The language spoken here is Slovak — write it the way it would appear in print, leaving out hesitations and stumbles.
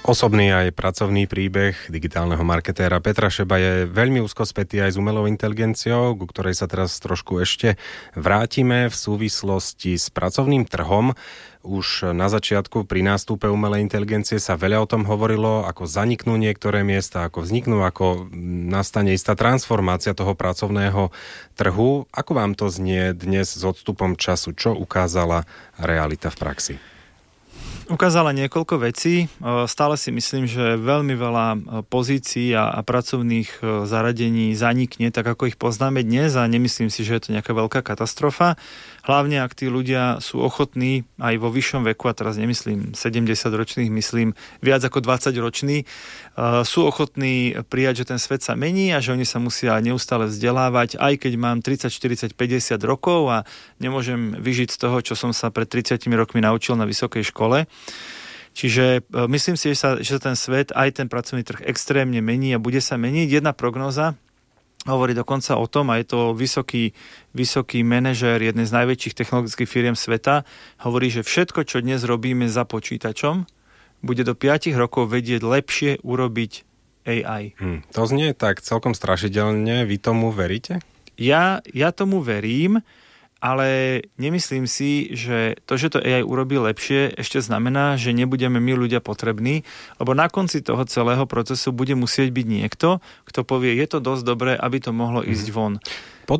Osobný aj pracovný príbeh digitálneho marketéra Petra Šeba je veľmi úzko spätý aj s umelou inteligenciou, ku ktorej sa teraz trošku ešte vrátime v súvislosti s pracovným trhom. Už na začiatku pri nástupe umelej inteligencie sa veľa o tom hovorilo, ako zaniknú niektoré miesta, ako vzniknú, ako nastane istá transformácia toho pracovného trhu. Ako vám to znie dnes s odstupom času? Čo ukázala realita v praxi? Ukázala niekoľko vecí. Stále si myslím, že veľmi veľa pozícií a pracovných zaradení zanikne, tak ako ich poznáme dnes, a nemyslím si, že je to nejaká veľká katastrofa. Hlavne, ak tí ľudia sú ochotní aj vo vyššom veku, a teraz nemyslím 70-ročných, myslím viac ako 20-roční, sú ochotní prijať, že ten svet sa mení a že oni sa musia neustále vzdelávať, aj keď mám 30, 40, 50 rokov a nemôžem vyžiť z toho, čo som sa pred 30 rokmi naučil na vysokej škole. Čiže myslím si, že sa ten svet, aj ten pracovný trh extrémne mení a bude sa meniť. Jedna prognóza hovorí dokonca o tom, a je to vysoký manažér jednej z najväčších technologických firiem sveta, hovorí, že všetko, čo dnes robíme za počítačom, bude do 5 rokov vedieť lepšie urobiť AI. To znie tak celkom strašidelne. Vy tomu veríte? Ja tomu verím, ale nemyslím si, že to AI urobí lepšie, ešte znamená, že nebudeme my ľudia potrební, lebo na konci toho celého procesu bude musieť byť niekto, kto povie, je to dosť dobré, aby to mohlo ísť von.